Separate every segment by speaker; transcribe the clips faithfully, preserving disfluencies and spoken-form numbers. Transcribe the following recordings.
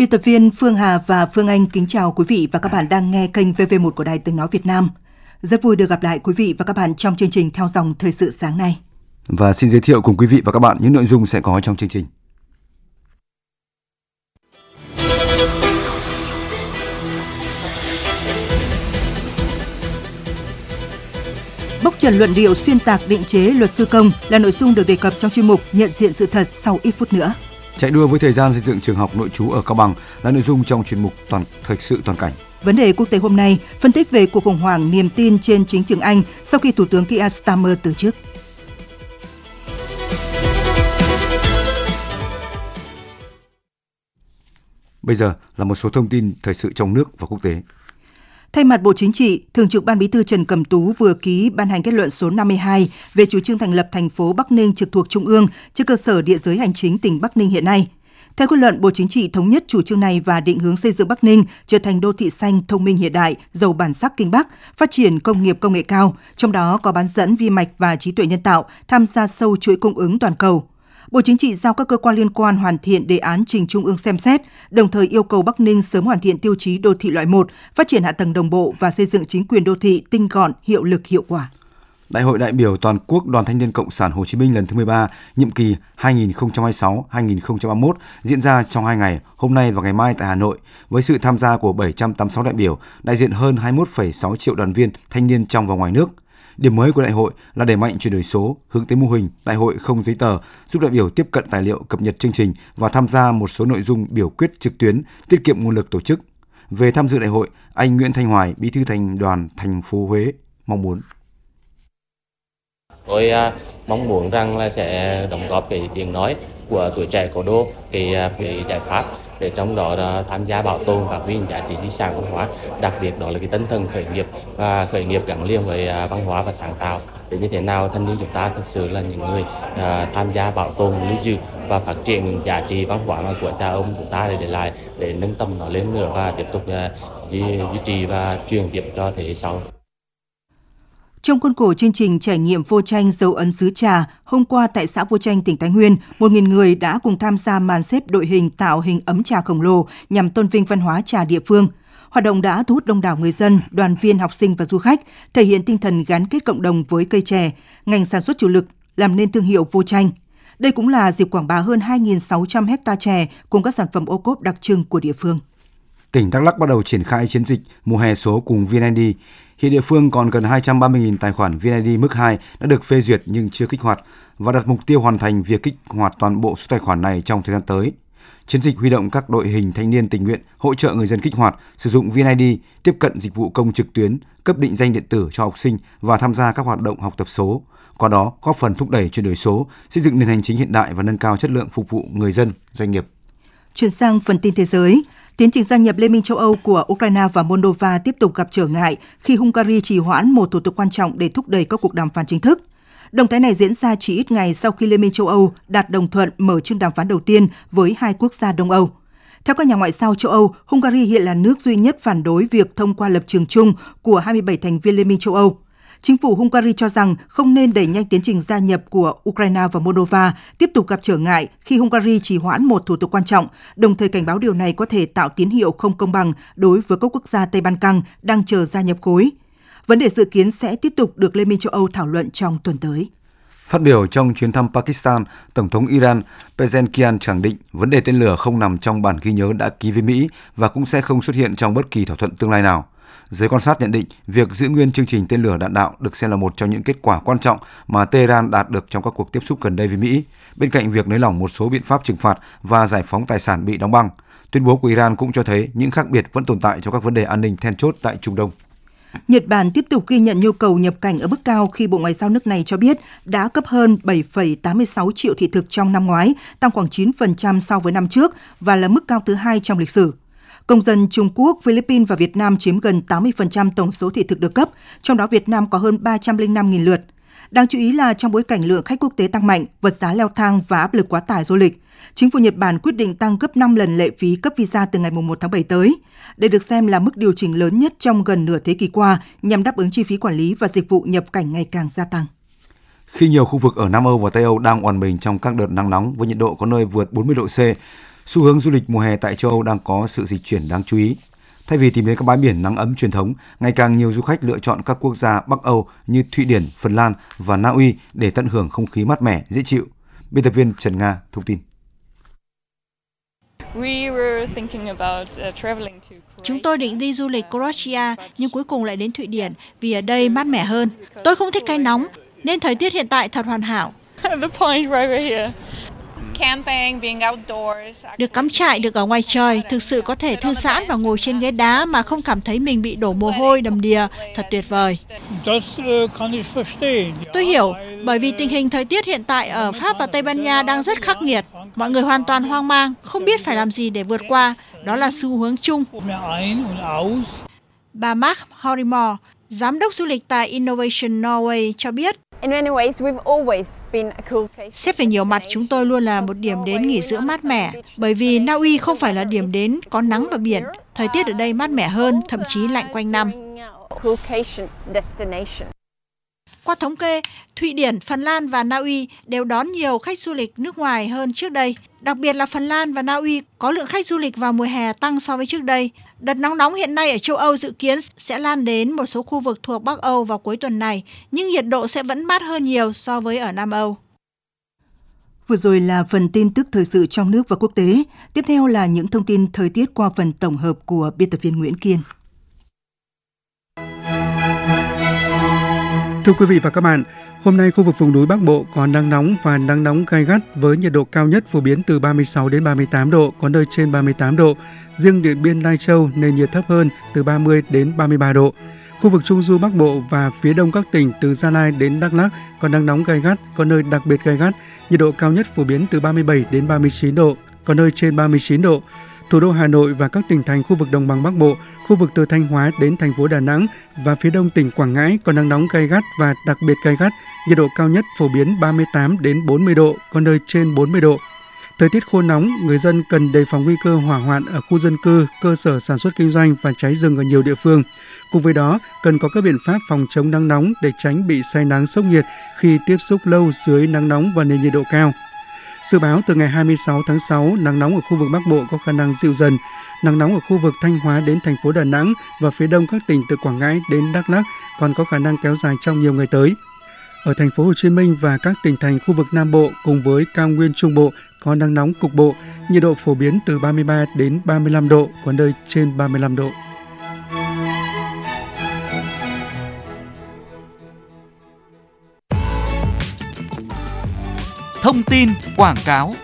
Speaker 1: Biên tập viên Phương Hà và Phương Anh kính chào quý vị và các bạn đang nghe kênh vê vê một của Đài Tiếng nói Việt Nam. Rất vui được gặp lại quý vị và các bạn trong chương trình Theo dòng thời sự sáng nay.
Speaker 2: Và xin giới thiệu cùng quý vị và các bạn những nội dung sẽ có trong chương trình.
Speaker 1: Bóc trần luận điệu xuyên tạc định chế luật sư công là nội dung được đề cập trong chuyên mục Nhận diện sự thật sau ít phút nữa.
Speaker 2: Chạy đua với thời gian xây dựng trường học nội trú ở Cao Bằng là nội dung trong chuyên mục toàn thời sự toàn cảnh.
Speaker 1: Vấn đề quốc tế hôm nay phân tích về cuộc khủng hoảng niềm tin trên chính trường Anh sau khi Thủ tướng Keir Starmer từ chức.
Speaker 2: Bây giờ là một số thông tin thời sự trong nước và quốc tế.
Speaker 1: Thay mặt Bộ Chính trị, Thường trực Ban Bí thư Trần Cẩm Tú vừa ký ban hành kết luận số năm mươi hai về chủ trương thành lập thành phố Bắc Ninh trực thuộc Trung ương trên cơ sở địa giới hành chính tỉnh Bắc Ninh hiện nay. Theo kết luận, Bộ Chính trị thống nhất chủ trương này và định hướng xây dựng Bắc Ninh trở thành đô thị xanh, thông minh hiện đại, giàu bản sắc Kinh Bắc, phát triển công nghiệp công nghệ cao, trong đó có bán dẫn vi mạch và trí tuệ nhân tạo, tham gia sâu chuỗi cung ứng toàn cầu. Bộ Chính trị giao các cơ quan liên quan hoàn thiện đề án trình Trung ương xem xét, đồng thời yêu cầu Bắc Ninh sớm hoàn thiện tiêu chí đô thị loại một, phát triển hạ tầng đồng bộ và xây dựng chính quyền đô thị tinh gọn, hiệu lực, hiệu quả.
Speaker 2: Đại hội đại biểu toàn quốc Đoàn Thanh niên Cộng sản Hồ Chí Minh lần thứ mười ba, nhiệm kỳ hai nghìn không trăm hai mươi sáu đến hai nghìn không trăm ba mươi mốt diễn ra trong hai ngày, hôm nay và ngày mai tại Hà Nội, với sự tham gia của bảy trăm tám mươi sáu đại biểu, đại diện hơn hai mươi mốt phẩy sáu triệu đoàn viên thanh niên trong và ngoài nước. Điểm mới của đại hội là đẩy mạnh chuyển đổi số, hướng tới mô hình đại hội không giấy tờ, giúp đại biểu tiếp cận tài liệu, cập nhật chương trình và tham gia một số nội dung biểu quyết trực tuyến, tiết kiệm nguồn lực tổ chức. Về tham dự đại hội, anh Nguyễn Thanh Hoài, Bí thư Thành đoàn thành phố Huế mong muốn.
Speaker 3: Tôi uh, mong muốn rằng là sẽ đóng góp cái tiếng nói của tuổi trẻ cố đô, cái, cái giải pháp để trong đó uh, tham gia bảo tồn và phát huy giá trị di sản văn hóa, đặc biệt đó là cái tinh thần khởi nghiệp và khởi nghiệp gắn liền với uh, văn hóa và sáng tạo. Để như thế nào thanh niên chúng ta thực sự là những người uh, tham gia bảo tồn, lưu giữ và phát triển những giá trị văn hóa mà của cha ông chúng ta để để lại, để nâng tầm nó lên nữa và tiếp tục uh, duy, duy trì và truyền tiếp cho thế hệ sau.
Speaker 1: Trong khuôn khổ chương trình trải nghiệm vô tranh dấu ấn xứ Trà, hôm qua tại xã Vô Tranh, tỉnh Thái Nguyên, một nghìn người đã cùng tham gia màn xếp đội hình tạo hình ấm trà khổng lồ nhằm tôn vinh văn hóa trà địa phương. Hoạt động đã thu hút đông đảo người dân, đoàn viên, học sinh và du khách, thể hiện tinh thần gắn kết cộng đồng với cây chè, ngành sản xuất chủ lực, làm nên thương hiệu Vô Tranh. Đây cũng là dịp quảng bá hơn hai nghìn sáu trăm héc ta chè cùng các sản phẩm ô cốp đặc trưng của địa phương.
Speaker 2: Tỉnh Đắk Lắk bắt đầu triển khai chiến dịch mùa hè số cùng vê en i đê. Hiện địa phương còn gần hai trăm ba mươi nghìn tài khoản vê en i đê mức hai đã được phê duyệt nhưng chưa kích hoạt và đặt mục tiêu hoàn thành việc kích hoạt toàn bộ số tài khoản này trong thời gian tới. Chiến dịch huy động các đội hình thanh niên tình nguyện hỗ trợ người dân kích hoạt, sử dụng vê en i đê, tiếp cận dịch vụ công trực tuyến, cấp định danh điện tử cho học sinh và tham gia các hoạt động học tập số. Qua đó, góp phần thúc đẩy chuyển đổi số, xây dựng nền hành chính hiện đại và nâng cao chất lượng phục vụ người dân, doanh nghiệp.
Speaker 1: Chuyển sang phần tin thế giới. Tiến trình gia nhập Liên minh châu Âu của Ukraine và Moldova tiếp tục gặp trở ngại khi Hungary trì hoãn một thủ tục quan trọng để thúc đẩy các cuộc đàm phán chính thức. Động thái này diễn ra chỉ ít ngày sau khi Liên minh châu Âu đạt đồng thuận mở chương đàm phán đầu tiên với hai quốc gia Đông Âu. Theo các nhà ngoại giao châu Âu, Hungary hiện là nước duy nhất phản đối việc thông qua lập trường chung của hai mươi bảy thành viên Liên minh châu Âu. Chính phủ Hungary cho rằng không nên đẩy nhanh tiến trình gia nhập của Ukraine và Moldova tiếp tục gặp trở ngại khi Hungary trì hoãn một thủ tục quan trọng, đồng thời cảnh báo điều này có thể tạo tín hiệu không công bằng đối với các quốc gia Tây Ban Căng đang chờ gia nhập khối. Vấn đề dự kiến sẽ tiếp tục được Liên minh châu Âu thảo luận trong tuần tới.
Speaker 2: Phát biểu trong chuyến thăm Pakistan, Tổng thống Iran Pezeshkian khẳng định vấn đề tên lửa không nằm trong bản ghi nhớ đã ký với Mỹ và cũng sẽ không xuất hiện trong bất kỳ thỏa thuận tương lai nào. Giới quan sát nhận định việc giữ nguyên chương trình tên lửa đạn đạo được xem là một trong những kết quả quan trọng mà Tehran đạt được trong các cuộc tiếp xúc gần đây với Mỹ, bên cạnh việc nới lỏng một số biện pháp trừng phạt và giải phóng tài sản bị đóng băng. Tuyên bố của Iran cũng cho thấy những khác biệt vẫn tồn tại trong các vấn đề an ninh then chốt tại Trung Đông.
Speaker 1: Nhật Bản tiếp tục ghi nhận nhu cầu nhập cảnh ở mức cao khi Bộ Ngoại giao nước này cho biết đã cấp hơn bảy phẩy tám mươi sáu triệu thị thực trong năm ngoái, tăng khoảng chín phần trăm so với năm trước và là mức cao thứ hai trong lịch sử. Công dân Trung Quốc, Philippines và Việt Nam chiếm gần tám mươi phần trăm tổng số thị thực được cấp, trong đó Việt Nam có hơn ba trăm lẻ năm nghìn lượt. Đáng chú ý là trong bối cảnh lượng khách quốc tế tăng mạnh, vật giá leo thang và áp lực quá tải du lịch, chính phủ Nhật Bản quyết định tăng gấp năm lần lệ phí cấp visa từ ngày mùng một tháng bảy tới. Đây được xem là mức điều chỉnh lớn nhất trong gần nửa thế kỷ qua nhằm đáp ứng chi phí quản lý và dịch vụ nhập cảnh ngày càng gia tăng.
Speaker 2: Khi nhiều khu vực ở Nam Âu và Tây Âu đang oằn mình trong các đợt nắng nóng với nhiệt độ có nơi vượt bốn mươi độ C, Xu hướng du lịch mùa hè tại châu Âu đang có sự dịch chuyển đáng chú ý. Thay vì tìm đến các bãi biển nắng ấm truyền thống, ngày càng nhiều du khách lựa chọn các quốc gia Bắc Âu như Thụy Điển, Phần Lan và Na Uy để tận hưởng không khí mát mẻ, dễ chịu. Biên tập viên Trần Nga thông tin.
Speaker 4: Chúng tôi định đi du lịch Croatia nhưng cuối cùng lại đến Thụy Điển vì ở đây mát mẻ hơn. Tôi không thích cái nóng nên thời tiết hiện tại thật hoàn hảo. Được cắm trại, được ở ngoài trời, thực sự có thể thư giãn và ngồi trên ghế đá mà không cảm thấy mình bị đổ mồ hôi đầm đìa, thật tuyệt vời. Tôi hiểu, bởi vì tình hình thời tiết hiện tại ở Pháp và Tây Ban Nha đang rất khắc nghiệt. Mọi người hoàn toàn hoang mang, không biết phải làm gì để vượt qua. Đó là xu hướng chung. Bà Mark Horimore, giám đốc du lịch tại Innovation Norway cho biết, xét về nhiều mặt, chúng tôi luôn là một điểm đến nghỉ dưỡng mát mẻ, bởi vì Na Uy không phải là điểm đến có nắng và biển. Thời tiết ở đây mát mẻ hơn, thậm chí lạnh quanh năm. Qua thống kê, Thụy Điển, Phần Lan và Na Uy đều đón nhiều khách du lịch nước ngoài hơn trước đây. Đặc biệt là Phần Lan và Na Uy có lượng khách du lịch vào mùa hè tăng so với trước đây. Đợt nóng nóng hiện nay ở châu Âu dự kiến sẽ lan đến một số khu vực thuộc Bắc Âu vào cuối tuần này, nhưng nhiệt độ sẽ vẫn mát hơn nhiều so với ở Nam Âu.
Speaker 1: Vừa rồi là phần tin tức thời sự trong nước và quốc tế. Tiếp theo là những thông tin thời tiết qua phần tổng hợp của biên tập viên Nguyễn Kiên.
Speaker 5: Thưa quý vị và các bạn, hôm nay khu vực vùng núi Bắc Bộ có nắng nóng và nắng nóng gay gắt với nhiệt độ cao nhất phổ biến từ ba mươi sáu đến ba mươi tám độ, có nơi trên ba mươi tám độ. Riêng Điện Biên, Lai Châu nền nhiệt thấp hơn từ ba mươi đến ba mươi ba độ. Khu vực Trung Du Bắc Bộ và phía đông các tỉnh từ Gia Lai đến Đắk Lắk có nắng nóng gay gắt, có nơi đặc biệt gay gắt, nhiệt độ cao nhất phổ biến từ ba mươi bảy đến ba mươi chín độ, có nơi trên ba mươi chín độ. Thủ đô Hà Nội và các tỉnh thành khu vực Đồng bằng Bắc Bộ, khu vực từ Thanh Hóa đến thành phố Đà Nẵng và phía đông tỉnh Quảng Ngãi có nắng nóng gay gắt và đặc biệt gay gắt, nhiệt độ cao nhất phổ biến ba mươi tám đến bốn mươi độ, có nơi trên bốn mươi độ. Thời tiết khô nóng, người dân cần đề phòng nguy cơ hỏa hoạn ở khu dân cư, cơ sở sản xuất kinh doanh và cháy rừng ở nhiều địa phương. Cùng với đó, cần có các biện pháp phòng chống nắng nóng để tránh bị say nắng sốc nhiệt khi tiếp xúc lâu dưới nắng nóng và nền nhiệt độ cao. Dự báo từ ngày hai mươi sáu tháng sáu, nắng nóng ở khu vực Bắc Bộ có khả năng dịu dần. Nắng nóng ở khu vực Thanh Hóa đến thành phố Đà Nẵng và phía đông các tỉnh từ Quảng Ngãi đến Đắk Lắk còn có khả năng kéo dài trong nhiều ngày tới. Ở thành phố Hồ Chí Minh và các tỉnh thành khu vực Nam Bộ cùng với cao nguyên Trung Bộ có nắng nóng cục bộ, nhiệt độ phổ biến từ ba mươi ba đến ba mươi lăm độ, có nơi trên ba mươi lăm độ.
Speaker 6: Thông tin quảng cáo.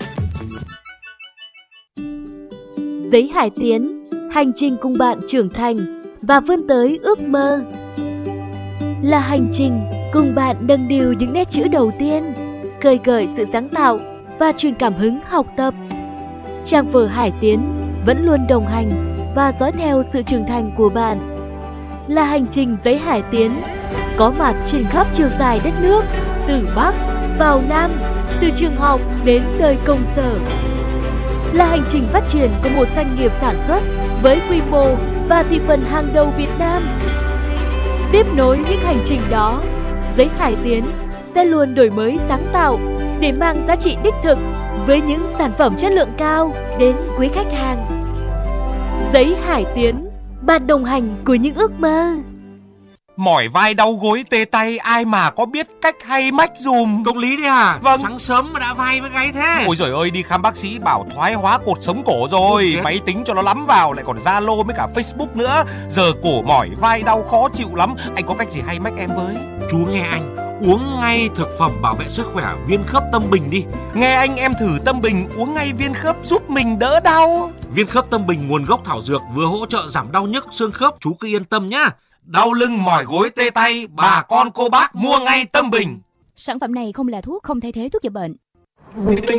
Speaker 7: Giấy Hải Tiến, hành trình cùng bạn trưởng thành và vươn tới ước mơ. Là hành trình cùng bạn nâng niu những nét chữ đầu tiên, khơi gợi sự sáng tạo và truyền cảm hứng học tập. Trang vở Hải Tiến vẫn luôn đồng hành và dõi theo sự trưởng thành của bạn. Là hành trình Giấy Hải Tiến, có mặt trên khắp chiều dài đất nước, từ Bắc vào Nam, từ trường học đến đời công sở. Là hành trình phát triển của một doanh nghiệp sản xuất với quy mô và thị phần hàng đầu Việt Nam. Tiếp nối những hành trình đó, Giấy Hải Tiến sẽ luôn đổi mới sáng tạo để mang giá trị đích thực với những sản phẩm chất lượng cao đến quý khách hàng. Giấy Hải Tiến, bạn đồng hành của những ước mơ.
Speaker 8: Mỏi vai đau gối tê tay, ai mà có biết cách hay mách dùm.
Speaker 9: Công lý đấy à?
Speaker 8: Vâng.
Speaker 9: Sáng sớm mà đã vai với gáy thế.
Speaker 8: Ôi giời ơi, đi khám bác sĩ bảo thoái hóa cột sống cổ rồi. Máy tính cho nó lắm vào, lại còn Zalo với cả Facebook nữa. Giờ cổ mỏi vai đau khó chịu lắm. Anh có cách gì hay mách em với?
Speaker 9: Chú nghe anh, uống ngay thực phẩm bảo vệ sức khỏe Viên Khớp Tâm Bình đi.
Speaker 8: Nghe anh, em thử Tâm Bình uống ngay viên khớp giúp mình đỡ đau.
Speaker 9: Viên Khớp Tâm Bình nguồn gốc thảo dược, vừa hỗ trợ giảm đau nhức xương khớp, chú cứ yên tâm nhá. Đau lưng mỏi gối tê tay, bà con cô bác mua ngay Tâm Bình.
Speaker 10: Sản phẩm này không là thuốc, không thay thế thuốc chữa bệnh.
Speaker 11: Meeting